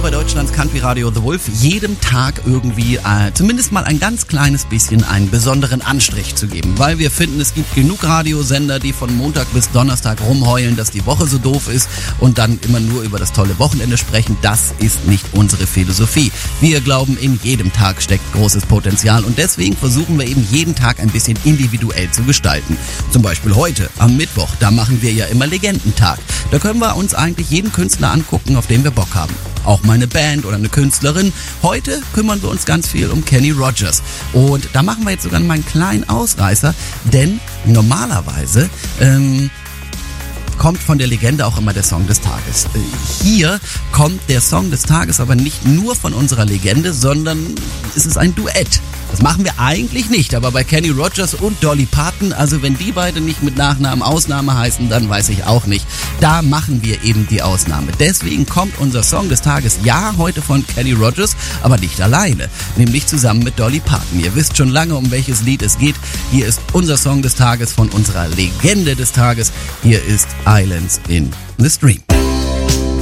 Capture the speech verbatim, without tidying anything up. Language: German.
bei Deutschlands Country Radio The Wolf jedem Tag irgendwie äh, zumindest mal ein ganz kleines bisschen einen besonderen Anstrich zu geben, weil wir finden, es gibt genug Radiosender, die von Montag bis Donnerstag rumheulen, dass die Woche so doof ist und dann immer nur über das tolle Wochenende sprechen. Das ist nicht unsere Philosophie. Wir glauben, in jedem Tag steckt großes Potenzial und deswegen versuchen wir eben jeden Tag ein bisschen individuell zu gestalten. Zum Beispiel heute, am Mittwoch, da machen wir ja immer Legendentag. Da können wir uns eigentlich jeden Künstler angucken, auf den wir Bock haben. Auch mal eine Band oder eine Künstlerin. Heute kümmern wir uns ganz viel um Kenny Rogers. Und da machen wir jetzt sogar mal einen kleinen Ausreißer, denn normalerweise ähm, kommt von der Legende auch immer der Song des Tages. Hier kommt der Song des Tages aber nicht nur von unserer Legende, sondern es ist ein Duett. Das machen wir eigentlich nicht, aber bei Kenny Rogers und Dolly Parton, also wenn die beide nicht mit Nachnamen Ausnahme heißen, dann weiß ich auch nicht. Da machen wir eben die Ausnahme. Deswegen kommt unser Song des Tages, ja, heute von Kenny Rogers, aber nicht alleine, nämlich zusammen mit Dolly Parton. Ihr wisst schon lange, um welches Lied es geht. Hier ist unser Song des Tages von unserer Legende des Tages. Hier ist Islands in the Stream.